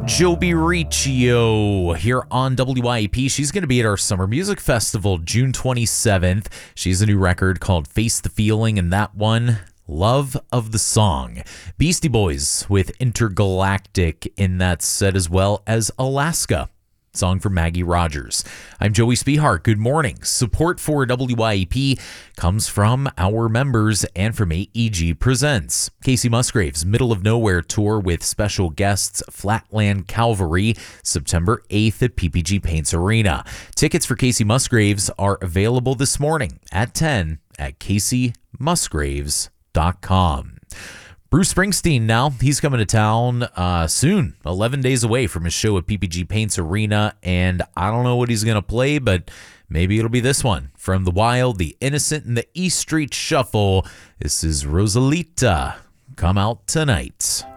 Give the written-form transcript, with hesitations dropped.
Joby Riccio here on WYAP. She's going to be at our Summer Music Festival June 27th. She has a new record called Face the Feeling, and that one, Love of the Song. Beastie Boys with Intergalactic in that set, as well as Alaska, song from Maggie Rogers. I'm Joey Spihart. Good morning. Support for WYAP comes from our members and from AEG Presents. Casey Musgraves' Middle of Nowhere tour with special guests Flatland Calvary, September 8th at PPG Paints Arena. Tickets for Casey Musgraves are available this morning at 10 at CaseyMusgraves.com. Bruce Springsteen now, he's coming to town soon, 11 days away from his show at PPG Paints Arena, and I don't know what he's going to play, but maybe it'll be this one. From The Wild, The Innocent, and the E Street Shuffle, this is Rosalita. Come out tonight.